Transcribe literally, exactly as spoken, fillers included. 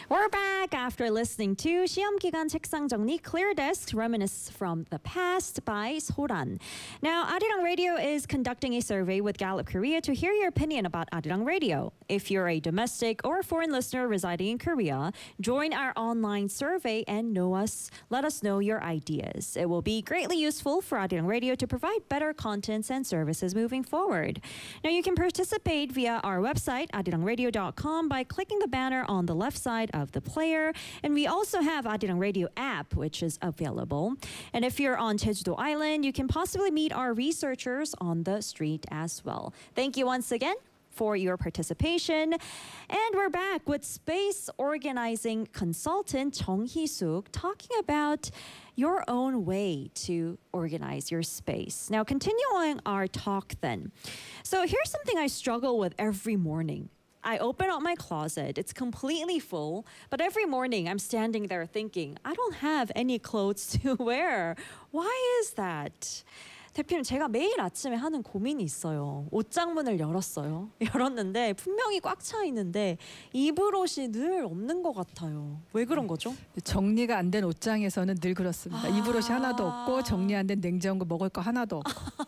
We're back after listening to 시험 기간 책상 정리 Clear Desk Reminisce from the Past by Soran. Now, Arirang Radio is conducting a survey with Gallup Korea to hear your opinion about Arirang Radio. If you're a domestic or foreign listener residing in Korea, join our online survey and know us. Let us know your ideas. It will be greatly useful for Arirang Radio to provide better contents and services moving forward. Now, you can participate via our website, arirang radio dot com, by clicking the banner on the left side of the player. And we also have Arirang Radio app, which is available. And if you're on Jeju-do Island, you can possibly meet our researchers on the street as well. Thank you once again for your participation. And we're back with space organizing consultant Jung Hee-suk talking about your own way to organize your space. Now, continuing our talk then. So here's something I struggle with every morning. I open up my closet, it's completely full, but every morning I'm standing there thinking, I don't have any clothes to wear. Why is that? 대표님, 제가 매일 아침에 하는 고민이 있어요. 옷장문을 열었어요. 열었는데 분명히 꽉 차 있는데 입을 옷이 늘 없는 것 같아요. 왜 그런 거죠? 정리가 안 된 옷장에서는 늘 그렇습니다. 아. 입을 옷이 하나도 없고 정리 안 된 냉장고 먹을 거 하나도 없고.